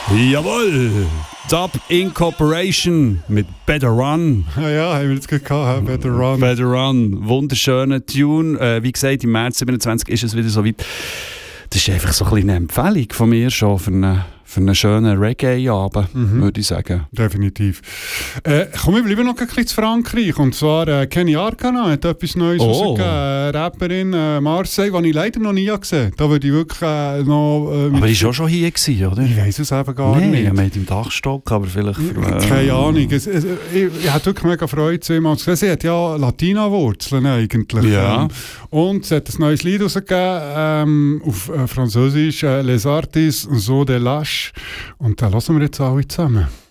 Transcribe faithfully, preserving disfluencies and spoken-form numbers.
Jawohl! Dub Incorporation mit Better Run. Ja, ja, haben wir jetzt gerade gehabt, Better Run. Better Run, wunderschöner Tune. Äh, wie gesagt, im März siebenundzwanzig ist es wieder so weit. Das ist einfach so ein bisschen eine Empfehlung von mir schon für einen, für einen schönen Reggae-Abend, mhm. würde ich sagen. Definitiv. Äh, komm, wir bleiben noch ein bisschen zu Frankreich. Und zwar äh, Kenny Arcana hat etwas Neues oh. rausgegeben. Äh, Rapperin äh, Marseille, die ich leider noch nie gesehen habe. Da würde ich wirklich äh, noch... Äh, aber die war schon hier, gewesen, oder? Ich weiss es eben gar nee, nicht. Nee, mit im Dachstock, aber vielleicht... Äh, Keine Ahnung. Es, es, ich, ich hatte wirklich mega Freude, sie mal zu sehen. Sie hat ja Latina-Wurzeln eigentlich. Ja. Ähm, und sie hat ein neues Lied rausgegeben, ähm, auf äh, Französisch, äh, Les Artistes, so de Lâche. Und da hören wir jetzt alle zusammen.